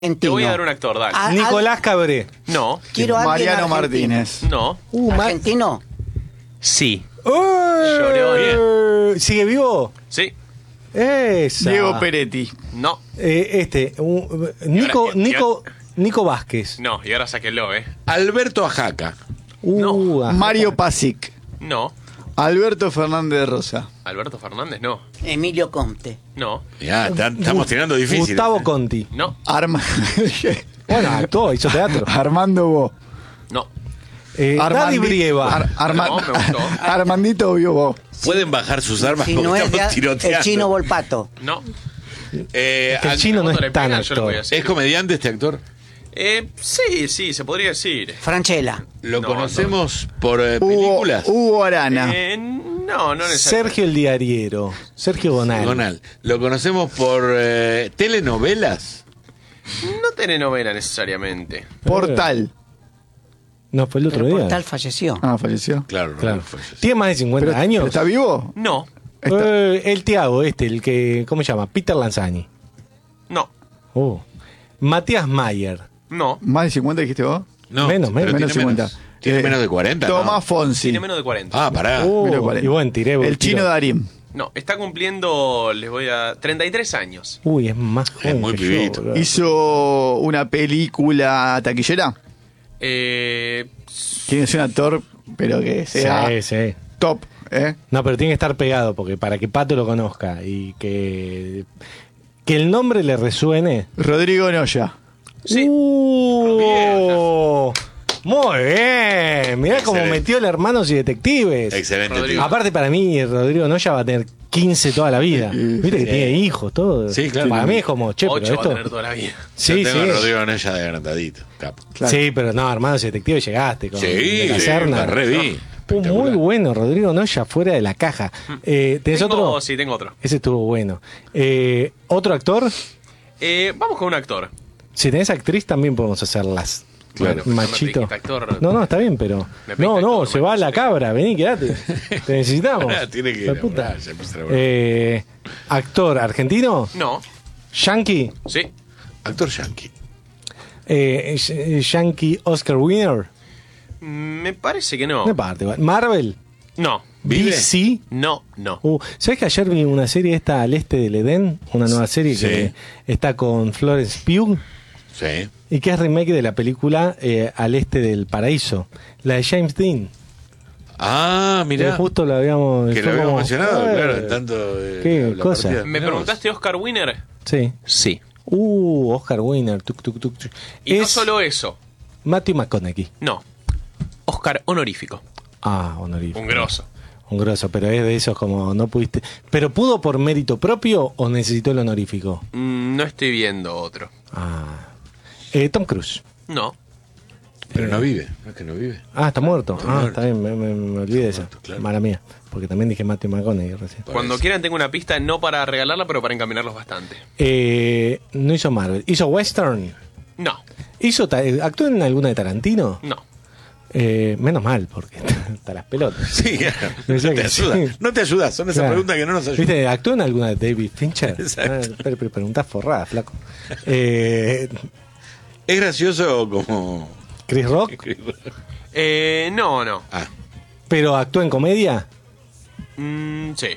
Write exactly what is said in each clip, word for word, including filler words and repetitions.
Te voy a dar un actor, dale. A- Nicolás Cabré. No. Quiero a alguien Mariano argentino. Martínez. No. Uh, ma- ¿Argentino? Sí. ¡Eh! ¿Sigue vivo? Sí. Esa. Diego Peretti. No. Eh, este, un- Nico, Y ahora- y- Nico, Nico Vázquez. No. Y ahora sáquenlo, ¿eh? Alberto Ajaca. Uh, No. ajá. Mario Pasic. No. Alberto Fernández de Rosa. Alberto Fernández, no. Emilio Conte. No. Ya, está- estamos tirando difíciles. Gustavo Conti. No. Arma... Bueno, actuó, hizo teatro. Armando Bo. No. Eh, Daddy Brieva. Ar- Arma- No, me gustó. Armandito Bo. Pueden bajar sus armas Si porque no es estamos de- tiroteando. el chino Volpato. No. Eh, Que el al- chino no Cuando es le tan pegan, yo le voy a actor. decir. ¿Es comediante este actor? Eh, sí, sí, se podría decir. Franchella. ¿Lo No, conocemos por eh, Hugo, películas? Hugo Arana. Eh, no, no necesariamente. Sergio el Diariero. Sergio Gonal. Gonal. ¿Lo conocemos por eh, telenovelas? No telenovela necesariamente. Portal. No, fue el otro Pero día. Portal falleció. Ah, falleció. Claro, Claro. fue eso. ¿Tiene más de cincuenta Pero- años? pero ¿Está vivo? No. Está- Eh, el Tiago, este, el que. ¿Cómo se llama? Peter Lanzani. No. Oh. Matías Mayer. No. ¿Más de cincuenta dijiste vos? No, Menos, pero menos. tiene Menos cincuenta. menos. ¿Tiene Eh, menos de cuarenta? Tomás No. Fonsi. Tiene menos de cuarenta. Ah, pará. Oh, Menos cuarenta. y bueno, tiré. El tiro. chino Darín. No, está cumpliendo, les voy a... treinta y tres años. Uy, es más joven. muy que yo, pibito. boludo. Hizo una película taquillera. Eh, Tiene que ser un actor, pero que sea Sí, sí. top. ¿eh? No, pero tiene que estar pegado porque para que Pato lo conozca y que. Que el nombre le resuene. Rodrigo Noya. sí. Uh, muy bien. Mirá cómo Excelente. metió el Hermanos y Detectives. Excelente. Rodrigo. tío. Aparte, para mí, Rodrigo Noya va a tener quince toda la vida. Viste que Sí. tiene hijos, todo. Sí, claro. Para mí es como, che, pero Ocho va a esto. tener toda la vida. Sí, Yo tengo sí. a Rodrigo Nella de agrandadito. Capo. Claro. Sí, pero no, Hermanos y Detectives llegaste con Sí, de la sí, Serna. la reví. Uh, muy Espectacular. bueno, Rodrigo Noya fuera de la caja. Eh, ¿Tenés Tengo- otro? Sí, tengo otro. Ese estuvo bueno. Eh, ¿Otro actor? Eh, vamos con un actor. Si tenés actriz, también podemos hacerlas. Claro. Machito. No me dijiste actor. No, no, está bien, pero. Me pediste No, no, actor, se va a la Machito. cabra. Vení, quédate. Te necesitamos. Pará, tiene que La puta. elaborar, se empieza a elaborar. Eh, actor argentino, No. yankee, Sí. Actor yankee. eh, eh, yankee Oscar winner. Mm, Me parece que no. Me parte, igual. Marvel, No. ¿Vive? D C. No, no. Uh, ¿Sabes que ayer vi una serie esta al este del Edén? Una nueva serie Sí. que está con Florence Pugh Sí. y que es remake de la película eh, Al este del paraíso, la de James Dean. Ah, Que mirá. justo lo habíamos. Que lo fue habíamos como, mencionado, eh, claro, en tanto. eh, qué la cosa. partida. ¿Me Mirá vos. preguntaste Oscar Winner? Sí. Sí. Uh, Oscar Winner. Tuc, tuc, tuc, tuc. Y no Es solo eso. Matthew McConaughey. No. Oscar honorífico. Ah, honorífico. Un grosso. Un grosso, pero es de esos como no pudiste. ¿Pero pudo por mérito propio o necesitó el honorífico? Mm, no estoy viendo otro. Ah. Eh, Tom Cruise. No. Pero no vive. No es que no vive. Ah, está muerto. Está ah, muerto. está bien, me, me, me olvidé de eso. muerto, claro. Mala mía. Porque también dije Matthew McConaughey recién. Cuando eso. quieran tengo una pista, no para regalarla, pero para encaminarlos bastante. Eh, no hizo Marvel. ¿Hizo Western? No. ¿Hizo ta- ¿Actuó en alguna de Tarantino? No. Eh, menos mal, porque está las pelotas. Sí, Me no decía te que ayuda. sí. No te ayuda. Son esas Claro. preguntas que no nos ayudan. ¿Viste? ¿Actuó en alguna de David Fincher? Exacto. Ah, pero, pero preguntás forrada, flaco. Eh, Es gracioso como. Chris Rock, Eh, no, no. Ah, pero actuó en comedia. Mm, sí.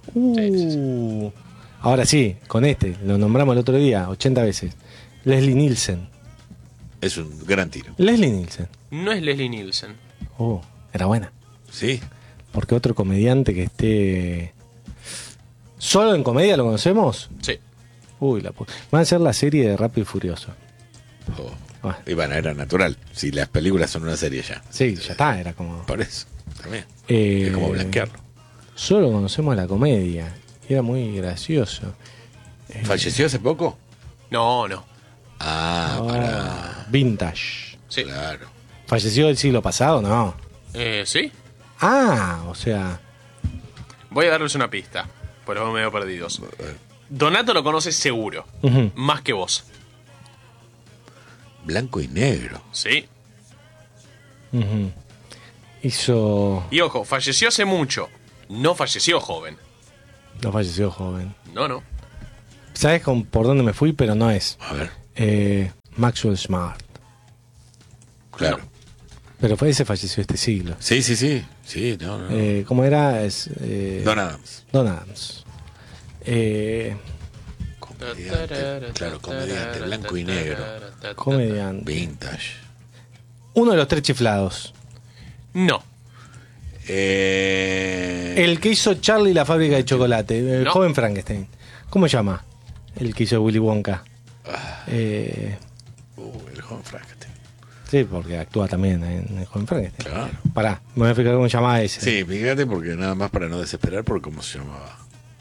Uh, Ahora sí, con este, lo nombramos el otro día, ochenta veces. Leslie Nielsen. es un gran tiro. Leslie Nielsen. No es Leslie Nielsen. Oh, era buena. Sí. Porque otro comediante que esté solo en comedia lo conocemos. Sí. Uy, la pu- van a hacer la serie de Rápido y Furioso. Oh. Ah, Y bueno, era natural. Si las películas son una serie ya. sí, ya está, era como. Por eso. También. Eh, Es como blanquearlo. Solo conocemos la comedia. Y era muy gracioso. ¿Falleció hace poco? No, no. Ah, Ah, para. vintage. Sí. Claro. ¿Falleció el siglo pasado? No. Eh, sí. Ah, o sea. Voy a darles una pista. Por los medio perdidos. Donato lo conoce seguro. Ujú. Más que vos. Blanco y negro. Sí. Ujú. Hizo. Y ojo, falleció hace mucho. No falleció joven. No falleció joven. No, no. ¿Sabes con- por dónde me fui? Pero no es. A ver. Eh, Maxwell Smart. Claro. Pero fue ese falleció este siglo. Sí, sí, sí. Sí, no, no. Eh, ¿Cómo era? Es, eh, Don Adams. Don Adams. Eh, Comediante. Claro, comediante. Blanco y negro. comediante. Vintage. Uno de los tres chiflados. No. Eh, El que hizo Charlie y la fábrica de chocolate. El No. joven Frankenstein. ¿Cómo se llama? El que hizo Willy Wonka. Eh, uh, el joven Frankenstein. sí, porque actúa también en el joven Frankenstein. Claro. Pará, me voy a fijar cómo se llama ese. Sí, fíjate porque nada más para no desesperar por cómo se llamaba.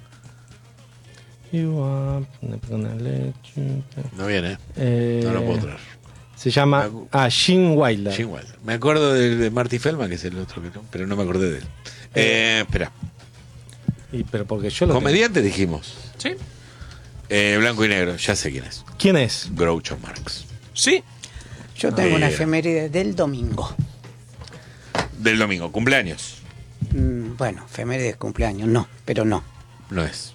You are gonna let you- No viene, ¿eh? Eh, No lo puedo traer. Se llama ah, Gene Wilder. Gene Wilder. Me acuerdo de, de Marty Feldman, que es el otro, que no, pero no me acordé de él. Eh, espera. Y, pero porque yo lo Comediante dijimos. ¿Sí? Eh, blanco y negro, ya sé quién es. tengo. ¿Quién es? Groucho Marx. Sí. Yo tengo una Mira. efeméride del domingo. Del domingo, cumpleaños. Mm, bueno, efeméride de cumpleaños, no, pero no. No es.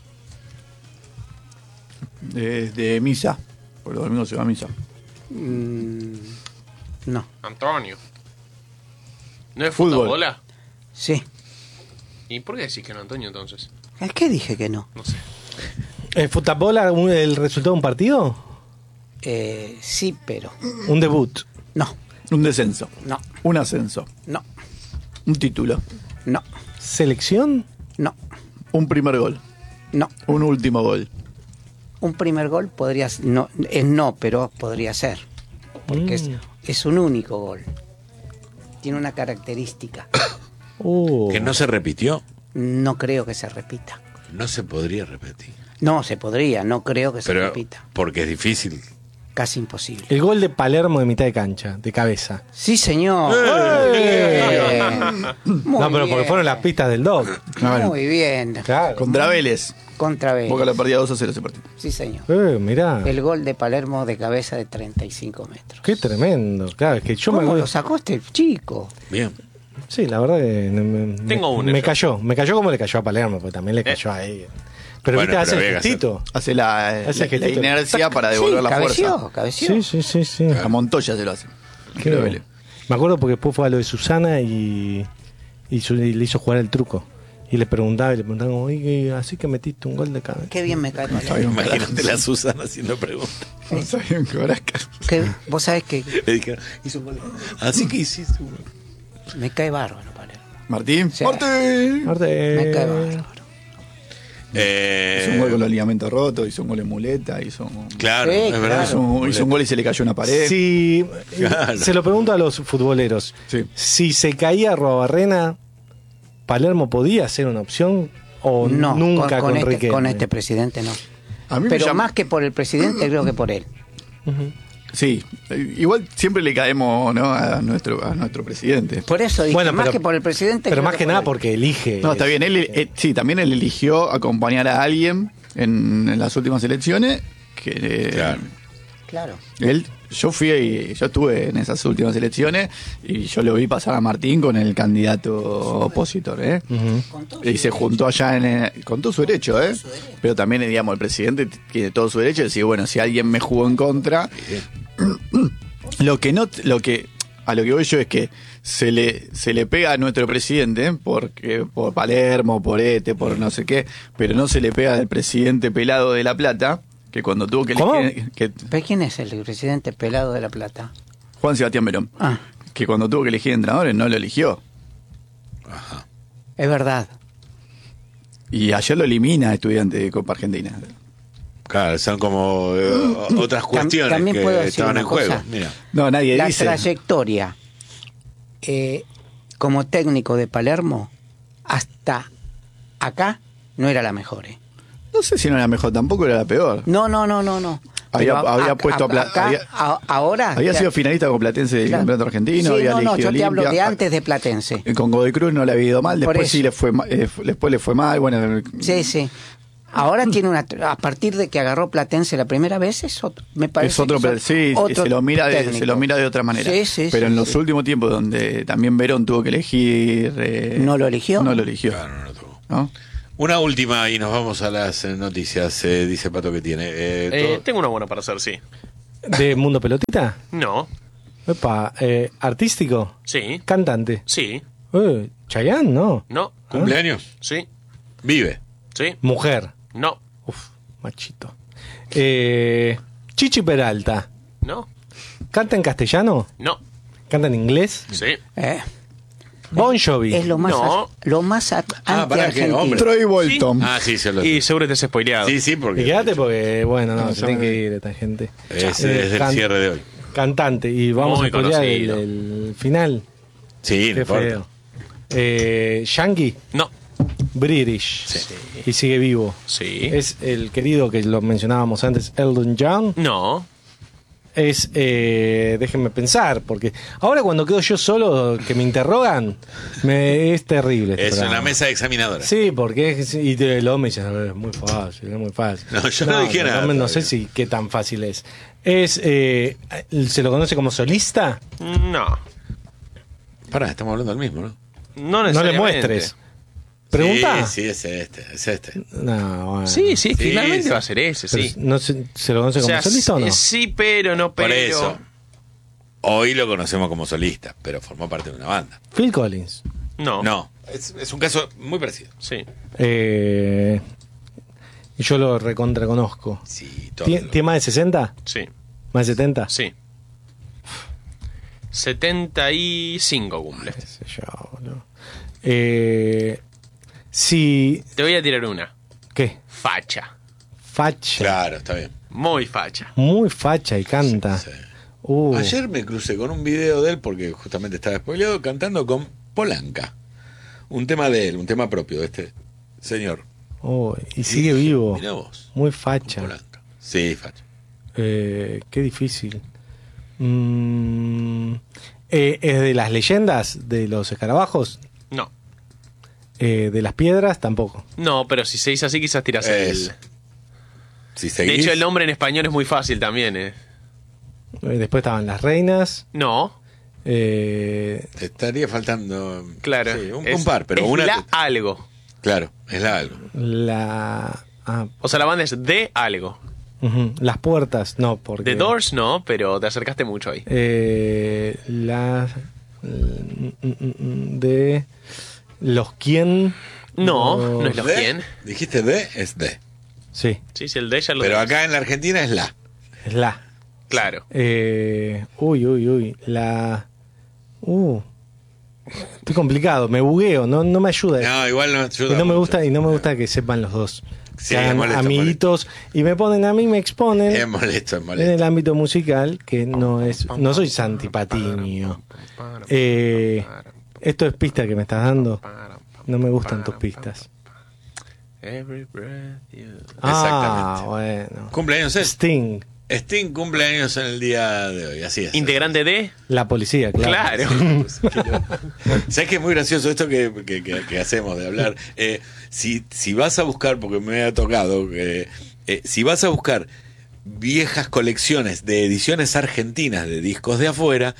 De, de misa. Por los domingos se va a misa. Mm, no, Antonio. ¿No es Fútbol. fútbol? sí. ¿Y por qué decís que no, Antonio, entonces? ¿Es que dije que no? No sé. ¿El fútbol un- el resultado de un partido? Eh, sí, pero Un debut. no, Un descenso. no, Un ascenso. no, Un título. no, ¿Selección? no, Un primer gol. no. Un último gol. Un primer gol podría s- no, es no, pero podría ser. Porque es, Mm. es un único gol. Tiene una característica. Uh. Que no se repitió. No creo que se repita. No se podría repetir. No, se podría, no creo que se Pero repita. porque es difícil. Casi imposible. El gol de Palermo de mitad de cancha, de cabeza. Sí, señor. ¡Eh! Muy no, pero porque bien. fueron las pistas del dog. Claro. Muy bien. Claro. Contra Vélez. Contra Vélez. Boca lo perdía dos a cero ese partido. Sí, señor. Eh, mirá. El gol de Palermo de cabeza de treinta y cinco metros. Qué tremendo. Claro, es que yo me ¿Cómo acuerdo. lo sacó este chico? Bien. Sí, la verdad que me, me- Tengo me, uno me yo. cayó. Me cayó como le cayó a Palermo, porque también le cayó a ella. Pero Bueno, viste, pero hace había el que hacer. gestito. Hace la, Hace la, que la tito- inercia para devolver Sí, la cabeció, fuerza. cabeció. Sí, sí, sí, sí. A Montoya se lo hace. Qué Creo bueno. Vélez. Me acuerdo porque después fue a lo de Susana y, y, su- y le hizo jugar el truco. Y le preguntaba, y le preguntaba, como, "Oye, así que metiste un gol de cabeza". Qué bien me cae Palermo. Está bien, Imagínate la Susana haciendo preguntas. No sabía un cobrasca. Que vos sabés que Le dijeron, hizo un gol. Así que hiciste un gol. me cae bárbaro Palermo. Martín. Sí. Martín. Arte- Me cae bárbaro. Eh, Hizo un gol con los ligamentos rotos, hizo un gol en muleta, hizo un, Claro, Sí, es verdad. claro. hizo un, hizo un gol y se le cayó una pared. Si, Claro. se lo pregunto a los futboleros. Sí. Si se caía Robarrena, ¿Palermo podía ser una opción? ¿O No, nunca con, con, con este, Riquelme? con este presidente no. A mí me Pero llama- más que por el presidente, creo que por él. Ujú. Sí, eh, igual siempre le caemos, ¿no? a nuestro a nuestro presidente. Por eso dije, Bueno, más pero- que por el presidente. Pero creo más que por nada él. porque elige. No, está bien. Él, eh, sí, también él eligió acompañar a alguien en, en las últimas elecciones. Que eh, Claro. Claro. él, yo fui y yo estuve en esas últimas elecciones y yo lo vi pasar a Martín con el candidato opositor, ¿eh? Ujú. Y se juntó allá en el- con todo su derecho, ¿eh? Pero también, digamos, el presidente tiene todo su derecho de decir, bueno, si alguien me jugó en contra, lo que no, lo que a lo que voy yo es que se le se le pega a nuestro presidente porque por Palermo, por este, por no sé qué, pero no se le pega al presidente pelado de La Plata, que cuando tuvo que ¿Cómo? elegir que ¿Pero quién es el presidente pelado de La Plata? Juan Sebastián Verón, Ah, que cuando tuvo que elegir entrenadores no lo eligió. es verdad. Y ayer lo elimina a Estudiantes de Copa Argentina. Claro, son como eh, otras cuestiones también que puedo decir estaban una en juego. cosa. Mira. No, nadie La dice. trayectoria eh, como técnico de Palermo hasta acá no era la mejor. ¿eh? No sé si no era mejor, tampoco era la peor. No, no, no, no, no. Había- Pero había a- puesto a Pla- acá, había- a- ahora Había ya- sido finalista con Platense del claro. Campeonato Argentino, Sí, había no, no, elegido yo te hablo de Olimpia. antes de Platense. Eh, Con Godoy Cruz no le había ido mal, Por después eso. sí le fue ma- eh, después le fue mal, bueno, Sí, sí. Ahora tiene una a partir de que agarró Platense la primera vez es otro, me parece. es otro, que pero sí, otro se lo mira de, técnico. se lo mira de otra manera. Sí, sí, pero sí, en los sí. últimos tiempos donde también Verón tuvo que elegir eh, ¿No lo eligió? No lo eligió. Claro, no lo tuvo. ¿No? Una última y nos vamos a las eh, noticias, eh, dice Pato que tiene. Eh, Eh, todo- tengo una buena para hacer, sí. ¿De Mundo Pelotita? No. Epa, eh, ¿artístico? Sí. ¿Cantante? Sí. Eh, ¿Chayanne? No. No. ¿Cumpleaños? Sí. Vive. Sí. ¿Mujer? No. Uf, machito. Eh, Chichi Peralta. No. ¿Canta en castellano? No. ¿Canta en inglés? Sí. Eh, Bon Jovi. es lo más, No. lo más a- Ah, pará, que anti-argentino. hombre. Troy Bolton. Ah, sí, se lo Y seguro te has spoileado. Sí, sí, porque Y quédate porque, bueno, no, No, se yo tiene me- que ir esta gente. es, Eh, es el can- cierre de hoy. Cantante. Y vamos Muy a spoilear el, conocido. el final. Sí, no Qué importa. feo. Eh, Yankee. No. British. Y sigue vivo. Sí. Es el querido que lo mencionábamos antes, Elton John. No. Es, eh, déjenme pensar, porque ahora cuando quedo yo solo, que me interrogan, me, es terrible. este Es programa. una mesa examinadora. Sí, porque es, y te, lo me dicen, es muy fácil, es muy fácil. No, yo no dije nada No, no todavía. sé si qué tan fácil es. Es, eh, ¿se lo conoce como solista? No. Pará, estamos hablando del mismo, ¿no? No No le necesariamente. muestres. ¿Pregunta? Sí, sí, es este, es este. No, bueno. Sí, sí, Sí, finalmente sí. va a ser ese, Pero sí. no se, ¿Se lo conoce O como sea, solista o no? sí, sí, pero no, pero. Por eso. Hoy lo conocemos como solista, pero formó parte de una banda. Phil Collins. No. No, es, es un caso muy parecido. Sí. Eh, yo lo recontra conozco. Sí, todo. ¿Tie- ¿Tiene más de sesenta? Sí. ¿Más de setenta? Sí. setenta y cinco cumple. Qué sé yo, boludo. Eh, si... Te voy a tirar una. ¿Qué? Facha. Facha. Claro, está bien. Muy facha. Muy facha y canta. Sí. Uh, Ayer me crucé con un video de él, porque justamente estaba spoileado, cantando con Polanca. Un tema de él, un tema propio de este señor. oh, y sigue vivo. Mirá vos. Muy con facha. Polanca. Sí, facha. Eh, qué difícil. Mm, eh, ¿Es de las leyendas de los escarabajos? No. Eh, ¿De las piedras? Tampoco. No, pero si se dice así, quizás tiras el. Eso. Si De seguís, hecho, el nombre en español es muy fácil también, ¿eh? Eh, después estaban las reinas. No, Eh, te estaría faltando claro. sí, un, es, un par, pero es una. la te- algo. Claro, es la algo. la... ah, O sea, la banda es de algo. ujú, las puertas, no, porque... The Doors no, pero te acercaste mucho ahí. Eh, la mm, mm, mm, de los quién No, los- no es los ¿De? quién. Dijiste de, es de. sí, Sí, sí, el de ella lo Pero de- acá en la Argentina es la. es la Claro. eh, uy uy uy la uh estoy complicado, me bugueo, no, no me ayuda. No, igual no y ayuda no me mucho. gusta y no me gusta que sepan los dos, Sí, que hagan es molesto, amiguitos y me ponen a mí, me exponen Es molesto, es en molesto. el ámbito musical, que no es, no soy Santi Patiño. Eh, esto es pista que me estás dando. No me gustan tus pistas. Every breath you- Ah, Exactamente. bueno. Cumpleaños es. Sting, Sting cumpleaños en el día de hoy, así es. Integrante de. la policía, claro. Claro. ¿Sabes que es muy gracioso esto que, que- que- que hacemos de hablar? Eh, si, si vas a buscar, porque me ha tocado, que, eh, si vas a buscar viejas colecciones de ediciones argentinas de discos de afuera,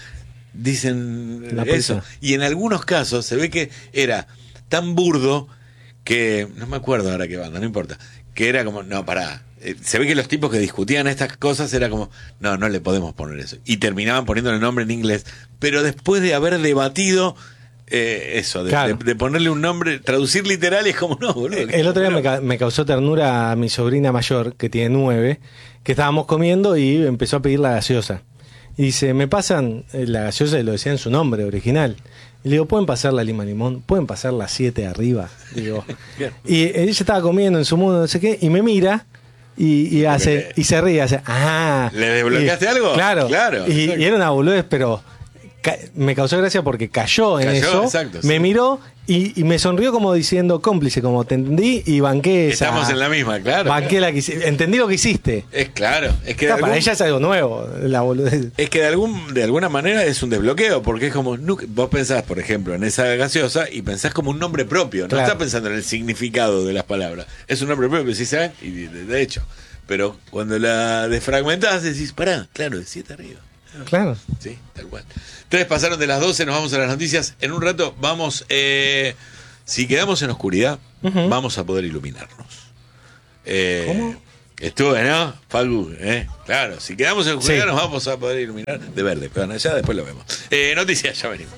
dicen La eso. policía. Y en algunos casos se ve que era tan burdo que, no me acuerdo ahora qué banda, no importa, que era como, no, pará. Eh, Se ve que los tipos que discutían estas cosas era como, no, no le podemos poner eso. Y terminaban poniéndole el nombre en inglés. Pero después de haber debatido eh, eso, de, Claro. de- de ponerle un nombre, traducir literal es como, no, boludo. El otro día me, ca- me causó ternura a mi sobrina mayor, que tiene nueve, que estábamos comiendo y empezó a pedir la gaseosa. Y dice, me pasan eh, la gaseosa, y lo decía en su nombre original. Y le digo, ¿pueden pasar la lima limón? ¿Pueden pasar la siete arriba? Digo, y ella estaba comiendo en su mundo, no sé qué, y me mira y, y hace y se ríe, hace, ah. ¿Le desbloqueaste Y- algo? Claro. Claro, Y, exacto. y era una boludez, pero ca- me causó gracia porque cayó en Cayó, eso, exacto, me sí. miró y, y me sonrió como diciendo cómplice, como te entendí y banqué esa. Estamos en la misma, claro. Banqué la que hici- entendí lo que hiciste. Es claro, es que, de Claro, para algún- ella es algo nuevo, la boludez. es que de, algún, de alguna manera es un desbloqueo, porque es como, nu- vos pensás, por ejemplo, en esa gaseosa y pensás como un nombre propio, no Claro. estás pensando en el significado de las palabras. Es un nombre propio, sí saben, y de, de hecho. Pero cuando la desfragmentás decís, pará, claro, de siete arriba. Claro. Sí, tal cual. Tres pasaron de las doce, nos vamos a las noticias. En un rato vamos, eh, si quedamos en oscuridad, Ujú. vamos a poder iluminarnos. Eh, ¿Cómo? Estuve, ¿no? Facu, ¿eh? Claro, si quedamos en Julián Sí. nos vamos a poder iluminar de verde, pero ya después lo vemos. Eh, noticias, ya venimos.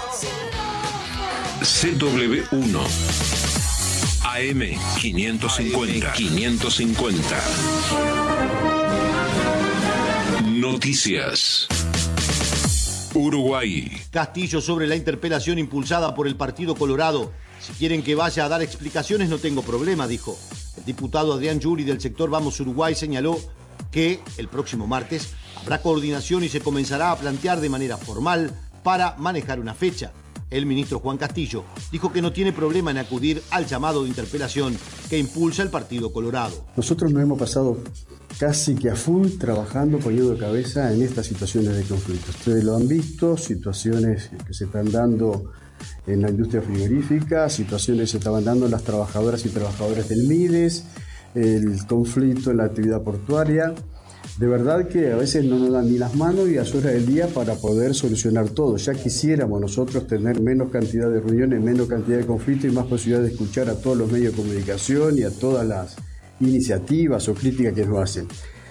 C W uno A M quinientos cincuenta. quinientos cincuenta. Noticias. Uruguay. Castillo sobre la interpelación impulsada por el Partido Colorado. Si quieren que vaya a dar explicaciones no tengo problema, dijo. El diputado Adrián Yuri del sector Vamos Uruguay señaló que el próximo martes habrá coordinación y se comenzará a plantear de manera formal para manejar una fecha. El ministro Juan Castillo dijo que no tiene problema en acudir al llamado de interpelación que impulsa el Partido Colorado. Nosotros nos hemos pasado casi que a full trabajando, poniendo cabeza en estas situaciones de conflicto. Ustedes lo han visto, situaciones que se están dando en la industria frigorífica, situaciones que se estaban dando en las trabajadoras y trabajadores del MIDES, el conflicto en la actividad portuaria. De verdad que a veces no nos dan ni las manos y a las horas del día para poder solucionar todo. Ya quisiéramos nosotros tener menos cantidad de reuniones, menos cantidad de conflictos y más posibilidad de escuchar a todos los medios de comunicación y a todas las iniciativas o críticas que nos hacen.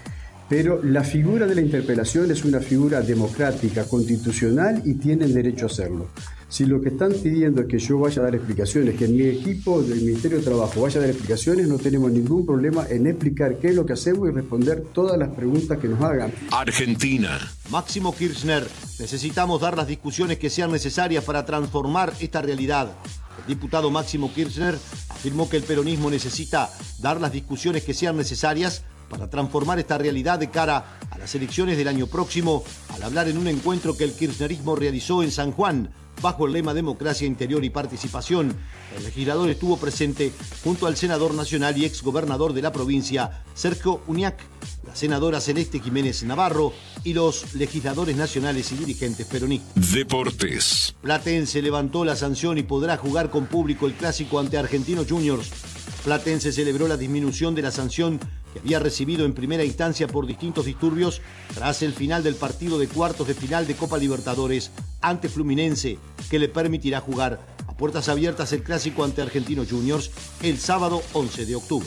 Pero la figura de la interpelación es una figura democrática, constitucional y tienen derecho a hacerlo. Si lo que están pidiendo es que yo vaya a dar explicaciones, que mi equipo del Ministerio de Trabajo vaya a dar explicaciones, no tenemos ningún problema en explicar qué es lo que hacemos y responder todas las preguntas que nos hagan. Argentina. Máximo Kirchner, necesitamos dar las discusiones que sean necesarias para transformar esta realidad. El diputado Máximo Kirchner afirmó que el peronismo necesita dar las discusiones que sean necesarias para transformar esta realidad de cara a las elecciones del año próximo, al hablar en un encuentro que el kirchnerismo realizó en San Juan, bajo el lema Democracia Interior y Participación. El legislador estuvo presente junto al senador nacional y exgobernador de la provincia, Sergio Uñac, la senadora Celeste Jiménez Navarro y los legisladores nacionales y dirigentes peronistas. Deportes. Platense levantó la sanción y podrá jugar con público el clásico ante Argentinos Juniors. Platense celebró la disminución de la sanción que había recibido en primera instancia por distintos disturbios tras el final del partido de cuartos de final de Copa Libertadores ante Fluminense, que le permitirá jugar a puertas abiertas el clásico ante Argentinos Juniors el sábado once de octubre.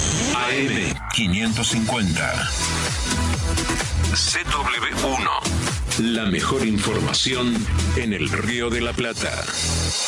A M quinientos cincuenta. C W uno. La mejor información en el Río de la Plata.